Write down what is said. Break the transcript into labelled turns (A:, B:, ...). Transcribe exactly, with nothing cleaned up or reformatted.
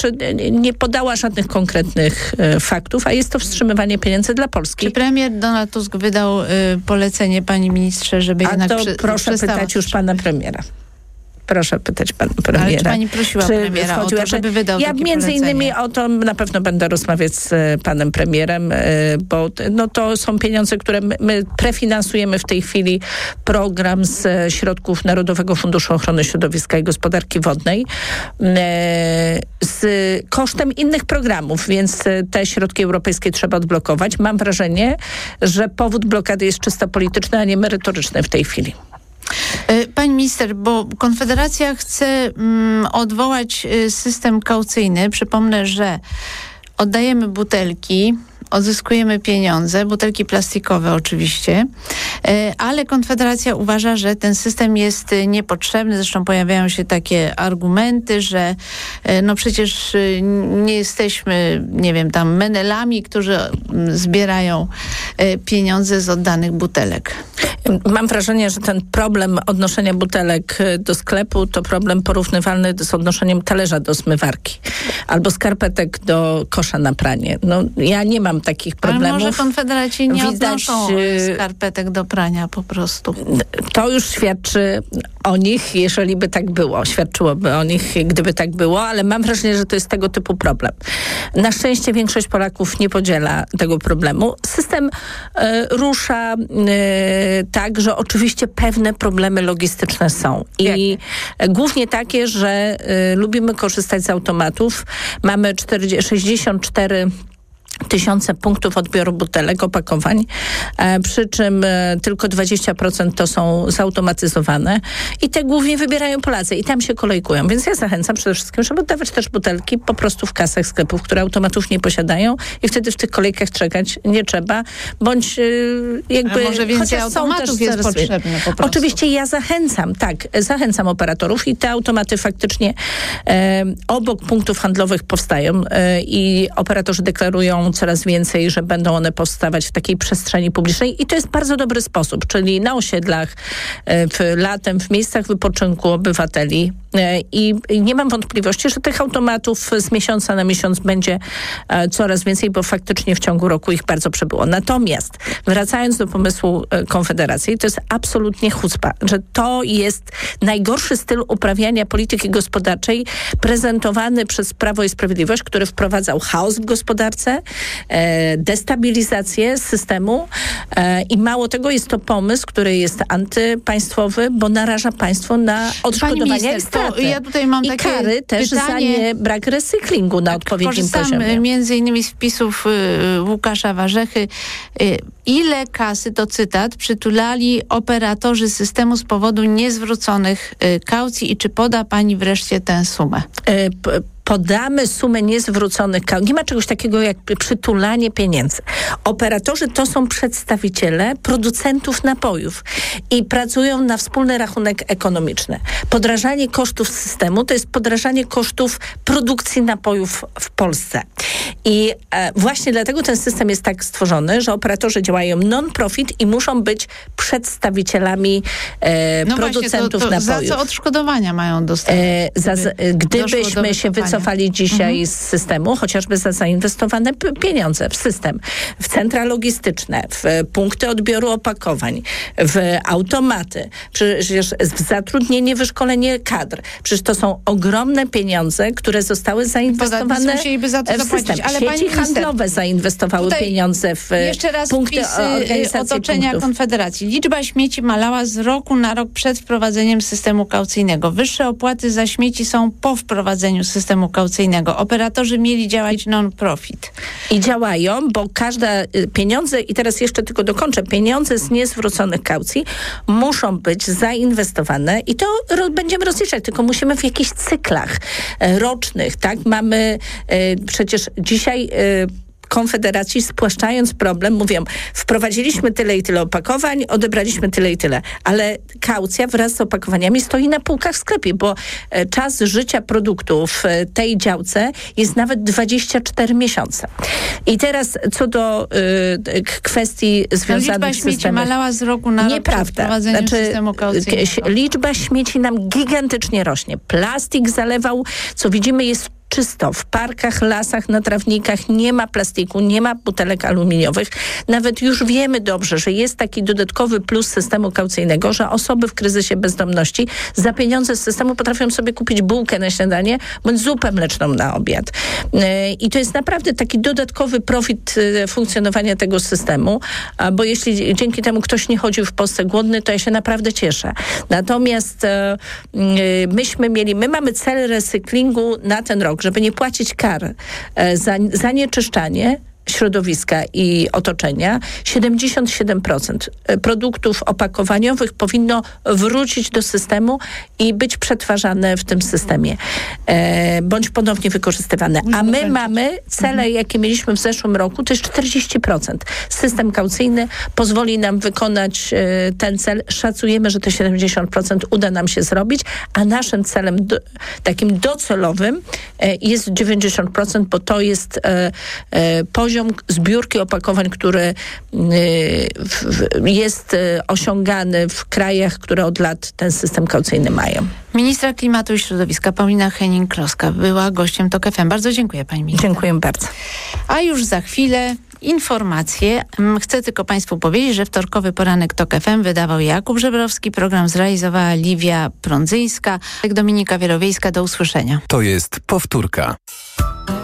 A: jeszcze nie podała żadnych konkretnych e, faktów, a jest to wstrzymywanie pieniędzy dla Polski.
B: Czy premier Donald Tusk wydał y, polecenie, panie ministrze, żeby
A: a
B: jednak
A: to
B: przy,
A: proszę pytać już pana premiera. Proszę pytać pana premiera.
B: Ale czy pani prosiła
A: czy
B: premiera o to, żeby wydał
A: Ja
B: takie
A: między
B: polecenie?
A: innymi o to na pewno będę rozmawiać z panem premierem, bo no, to są pieniądze, które my, my prefinansujemy w tej chwili program z środków Narodowego Funduszu Ochrony Środowiska i Gospodarki Wodnej z kosztem innych programów, więc te środki europejskie trzeba odblokować. Mam wrażenie, że powód blokady jest czysto polityczny, a nie merytoryczny w tej chwili.
B: Pani minister, bo Konfederacja chce mm, odwołać system kaucyjny. Przypomnę, że oddajemy butelki, odzyskujemy pieniądze, butelki plastikowe oczywiście, ale Konfederacja uważa, że ten system jest niepotrzebny. Zresztą pojawiają się takie argumenty, że no przecież nie jesteśmy, nie wiem, tam menelami, którzy zbierają pieniądze z oddanych butelek.
A: Mam wrażenie, że ten problem odnoszenia butelek do sklepu to problem porównywalny z odnoszeniem talerza do zmywarki albo skarpetek do kosza na pranie. No, ja nie mam takich problemów.
B: Ale może Konfederaci nie
A: Widać,
B: odnoszą skarpetek do prania po prostu.
A: To już świadczy o nich, jeżeli by tak było. Świadczyłoby o nich, gdyby tak było, ale mam wrażenie, że to jest tego typu problem. Na szczęście większość Polaków nie podziela tego problemu. System e, rusza e, tak, że oczywiście pewne problemy logistyczne są. I Jakie? Głównie takie, że e, lubimy korzystać z automatów. Mamy czterdzieści, sześćdziesiąt cztery tysiące punktów odbioru butelek, opakowań, e, przy czym e, tylko dwadzieścia procent to są zautomatyzowane i te głównie wybierają Polacy i tam się kolejkują. Więc ja zachęcam przede wszystkim, żeby oddawać też butelki po prostu w kasach sklepów, które automatów nie posiadają i wtedy w tych kolejkach czekać nie trzeba, bądź e, jakby...
B: A może więcej automatów jest potrzebne po prostu.
A: Oczywiście ja zachęcam, tak, zachęcam operatorów i te automaty faktycznie e, obok punktów handlowych powstają e, i operatorzy deklarują coraz więcej, że będą one powstawać w takiej przestrzeni publicznej i to jest bardzo dobry sposób, czyli na osiedlach, w latem, w miejscach wypoczynku obywateli i nie mam wątpliwości, że tych automatów z miesiąca na miesiąc będzie coraz więcej, bo faktycznie w ciągu roku ich bardzo przybyło. Natomiast wracając do pomysłu Konfederacji, to jest absolutnie chucpa, że to jest najgorszy styl uprawiania polityki gospodarczej prezentowany przez Prawo i Sprawiedliwość, który wprowadzał chaos w gospodarce, destabilizację systemu i mało tego, jest to pomysł, który jest antypaństwowy, bo naraża państwo na odszkodowania i straty.
B: Ja tutaj mam
A: I
B: takie
A: kary też
B: pytanie,
A: za nie brak recyklingu na odpowiednim poziomie.
B: Między innymi z wpisów y, Łukasza Warzechy. Y, ile kasy, to cytat, przytulali operatorzy systemu z powodu niezwróconych y, kaucji i czy poda pani wreszcie tę sumę?
A: Y, p- podamy sumę niezwróconych kaucji. Nie ma czegoś takiego jak przytulanie pieniędzy. Operatorzy to są przedstawiciele producentów napojów i pracują na wspólny rachunek ekonomiczny. Podrażanie kosztów systemu to jest podrażanie kosztów produkcji napojów w Polsce. I e, właśnie dlatego ten system jest tak stworzony, że operatorzy działają non-profit i muszą być przedstawicielami e,
B: no
A: producentów
B: właśnie, to, to
A: napojów.
B: Za co odszkodowania mają dostać? E,
A: za, gdybyśmy się wycofali dzisiaj mhm. z systemu, chociażby za zainwestowane p- pieniądze w system, w centra logistyczne, w punkty odbioru opakowań, w automaty, przecież w zatrudnienie, wyszkolenie kadr. Przecież to są ogromne pieniądze, które zostały zainwestowane
B: za to
A: w system.
B: Ale
A: Sieci
B: pani
A: handlowe zainwestowały pieniądze w
B: jeszcze raz
A: punkty organizacji
B: otoczenia
A: punktów.
B: Konfederacji. Liczba śmieci malała z roku na rok przed wprowadzeniem systemu kaucyjnego. Wyższe opłaty za śmieci są po wprowadzeniu systemu kaucyjnego. Operatorzy mieli działać non-profit.
A: I działają, bo każde pieniądze, i teraz jeszcze tylko dokończę, pieniądze z niezwróconych kaucji muszą być zainwestowane i to ro, będziemy rozliczać, tylko musimy w jakichś cyklach e, rocznych, tak? Mamy e, przecież dzisiaj e, Konfederacji, spłaszczając problem, mówią, wprowadziliśmy tyle i tyle opakowań, odebraliśmy tyle i tyle, ale kaucja wraz z opakowaniami stoi na półkach w sklepie, bo e, czas życia produktu w e, tej działce jest nawet dwadzieścia cztery miesiące. I teraz co do e, kwestii związanych z systemem.
B: Liczba śmieci malała z roku na rok przed wprowadzeniem znaczy, systemu kaucyjnego.
A: Liczba śmieci nam gigantycznie rośnie. Plastik zalewał, co widzimy, jest czysto. W parkach, lasach, na trawnikach nie ma plastiku, nie ma butelek aluminiowych. Nawet już wiemy dobrze, że jest taki dodatkowy plus systemu kaucyjnego, że osoby w kryzysie bezdomności za pieniądze z systemu potrafią sobie kupić bułkę na śniadanie bądź zupę mleczną na obiad. I to jest naprawdę taki dodatkowy profit funkcjonowania tego systemu, bo jeśli dzięki temu ktoś nie chodził w Polsce głodny, to ja się naprawdę cieszę. Natomiast myśmy mieli, my mamy cel recyklingu na ten rok, żeby nie płacić kar za zanieczyszczanie środowiska i otoczenia. siedemdziesiąt siedem procent produktów opakowaniowych powinno wrócić do systemu i być przetwarzane w tym systemie, e, bądź ponownie wykorzystywane. A my mamy cele, jakie mieliśmy w zeszłym roku, to jest czterdzieści procent. System kaucyjny pozwoli nam wykonać e, ten cel. Szacujemy, że te siedemdziesiąt procent uda nam się zrobić, a naszym celem do, takim docelowym e, jest dziewięćdziesiąt procent, bo to jest e, e, poziom zbiórki opakowań, który jest osiągany w krajach, które od lat ten system kaucyjny mają.
B: Ministra Klimatu i Środowiska Paulina Hennig-Kloska była gościem TOK F M. Bardzo dziękuję, pani minister.
A: Dziękuję bardzo.
B: A już za chwilę informacje. Chcę tylko państwu powiedzieć, że wtorkowy poranek TOK F M wydawał Jakub Żebrowski. Program zrealizowała Liwia Prądzyńska. Dominika Wielowiejska. Do usłyszenia.
C: To jest powtórka.